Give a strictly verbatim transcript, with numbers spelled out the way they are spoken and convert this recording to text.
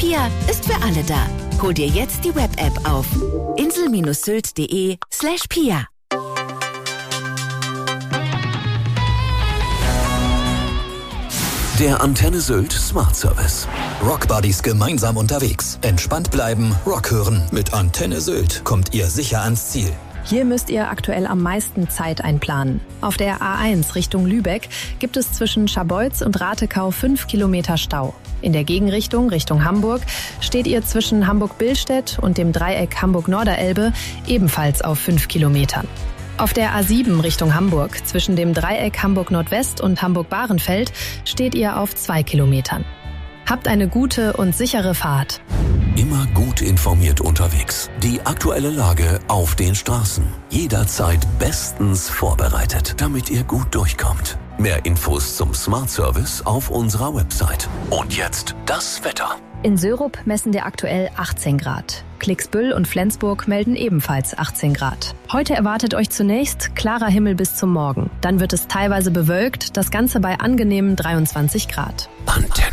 Pia ist für alle da. Hol dir jetzt die Web-App auf insel-sylt.de slash Pia. Der Antenne Sylt Smart Service. Rockbuddies gemeinsam unterwegs. Entspannt bleiben, Rock hören. Mit Antenne Sylt kommt ihr sicher ans Ziel. Hier müsst ihr aktuell am meisten Zeit einplanen. Auf der A eins Richtung Lübeck gibt es zwischen Scharbeutz und Ratekau fünf Kilometer Stau. In der Gegenrichtung Richtung Hamburg steht ihr zwischen Hamburg-Billstedt und dem Dreieck Hamburg-Norderelbe ebenfalls auf fünf Kilometern. Auf der A sieben Richtung Hamburg zwischen dem Dreieck Hamburg-Nordwest und Hamburg-Bahrenfeld steht ihr auf zwei Kilometern. Habt eine gute und sichere Fahrt. Immer gut informiert unterwegs. Die aktuelle Lage auf den Straßen. Jederzeit bestens vorbereitet, damit ihr gut durchkommt. Mehr Infos zum Smart Service auf unserer Website. Und jetzt das Wetter. In Sörup messen wir aktuell achtzehn Grad. Klicksbüll und Flensburg melden ebenfalls achtzehn Grad. Heute erwartet euch zunächst klarer Himmel bis zum Morgen. Dann wird es teilweise bewölkt, das Ganze bei angenehmen dreiundzwanzig Grad. Antenne.